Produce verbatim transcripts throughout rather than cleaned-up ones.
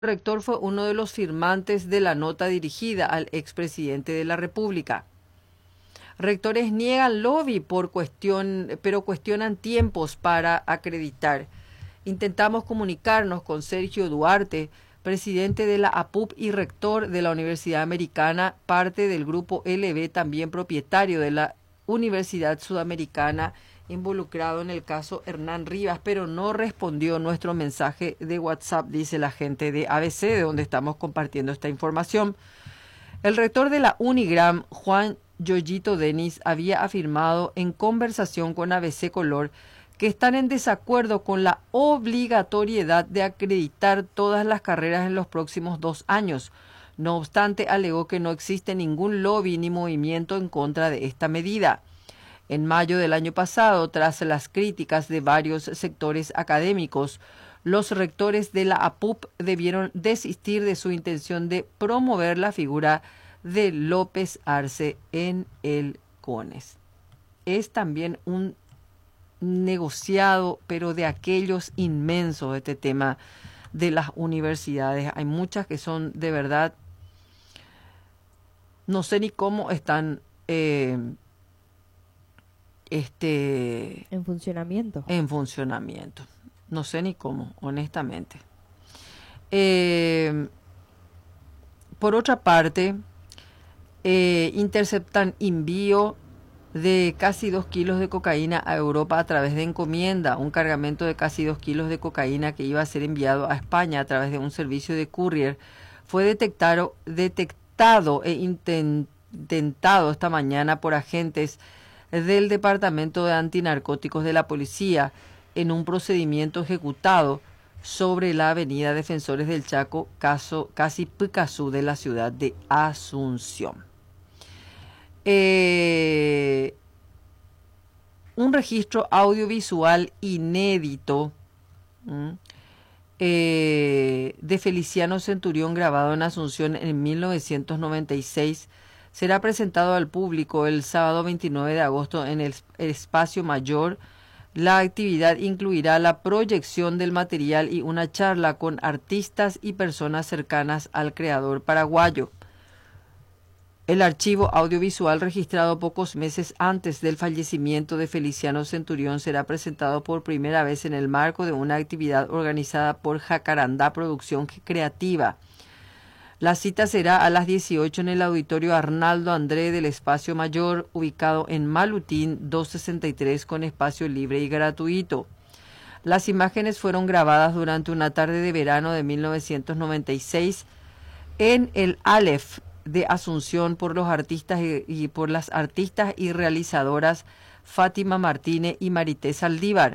rector fue uno de los firmantes de la nota dirigida al expresidente de la República. Rectores niegan lobby por cuestión, pero cuestionan tiempos para acreditar. Intentamos comunicarnos con Sergio Duarte, presidente de la A P U P y rector de la Universidad Americana, parte del grupo L B, también propietario de la Universidad Sudamericana, involucrado en el caso Hernán Rivas, pero no respondió nuestro mensaje de WhatsApp, dice la gente de A B C, de donde estamos compartiendo esta información. El rector de la Unigram, Juan Yoyito Denis, había afirmado en conversación con A B C Color que están en desacuerdo con la obligatoriedad de acreditar todas las carreras en los próximos dos años. No obstante, alegó que no existe ningún lobby ni movimiento en contra de esta medida. En mayo del año pasado, tras las críticas de varios sectores académicos, los rectores de la A P U P debieron desistir de su intención de promover la figura de López Arce en el CONES. Es también un negociado, pero de aquellos inmensos, este tema de las universidades. Hay muchas que son de verdad, no sé ni cómo están eh, este en funcionamiento. En funcionamiento. No sé ni cómo, honestamente. Eh, por otra parte, eh, interceptan envío de casi dos kilos de cocaína a Europa a través de encomienda. Un cargamento de casi dos kilos de cocaína que iba a ser enviado a España a través de un servicio de courier fue detectado, detectado e intentado esta mañana por agentes del Departamento de Antinarcóticos de la Policía en un procedimiento ejecutado sobre la avenida Defensores del Chaco, caso casi Picazú de la ciudad de Asunción. Eh, un registro audiovisual inédito ¿m? Eh, de Feliciano Centurión grabado en Asunción en mil novecientos noventa y seis será presentado al público el sábado veintinueve de agosto en el Espacio Mayor. La actividad incluirá la proyección del material y una charla con artistas y personas cercanas al creador paraguayo. El archivo audiovisual registrado pocos meses antes del fallecimiento de Feliciano Centurión será presentado por primera vez en el marco de una actividad organizada por Jacarandá Producción Creativa. La cita será a las dieciocho en el Auditorio Arnaldo André del Espacio Mayor, ubicado en Malutín doscientos sesenta y tres, con espacio libre y gratuito. Las imágenes fueron grabadas durante una tarde de verano de mil novecientos noventa y seis en el Aleph de Asunción por los artistas y, y por las artistas y realizadoras Fátima Martínez y Marité Saldívar.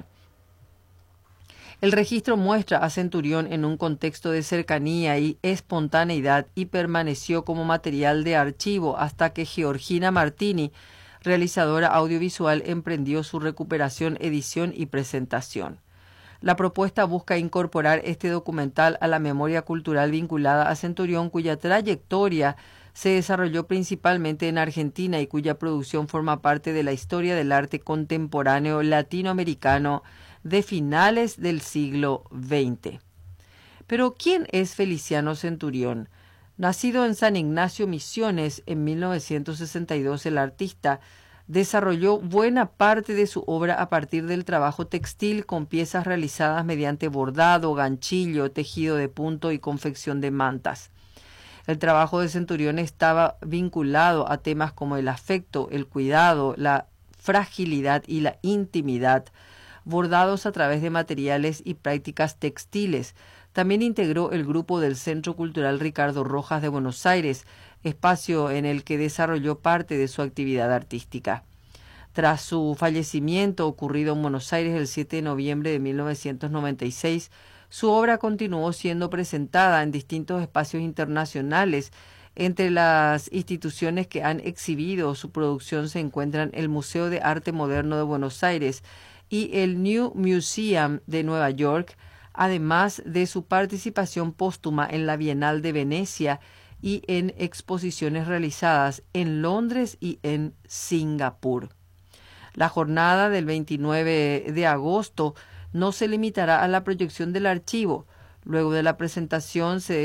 El registro muestra a Centurión en un contexto de cercanía y espontaneidad y permaneció como material de archivo hasta que Georgina Martini, realizadora audiovisual, emprendió su recuperación, edición y presentación. La propuesta busca incorporar este documental a la memoria cultural vinculada a Centurión, cuya trayectoria se desarrolló principalmente en Argentina y cuya producción forma parte de la historia del arte contemporáneo latinoamericano de finales del siglo veinte. Pero ¿quién es Feliciano Centurión? Nacido en San Ignacio, Misiones, en mil novecientos sesenta y dos, el artista desarrolló buena parte de su obra a partir del trabajo textil con piezas realizadas mediante bordado, ganchillo, tejido de punto y confección de mantas. El trabajo de Centurión estaba vinculado a temas como el afecto, el cuidado, la fragilidad y la intimidad, bordados a través de materiales y prácticas textiles. También integró el grupo del Centro Cultural Ricardo Rojas de Buenos Aires, espacio en el que desarrolló parte de su actividad artística. Tras su fallecimiento, ocurrido en Buenos Aires el siete de noviembre de mil novecientos noventa y seis, su obra continuó siendo presentada en distintos espacios internacionales. Entre las instituciones que han exhibido su producción se encuentran el Museo de Arte Moderno de Buenos Aires y el New Museum de Nueva York, además de su participación póstuma en la Bienal de Venecia y en exposiciones realizadas en Londres y en Singapur. La jornada del veintinueve de agosto no se limitará a la proyección del archivo. Luego de la presentación se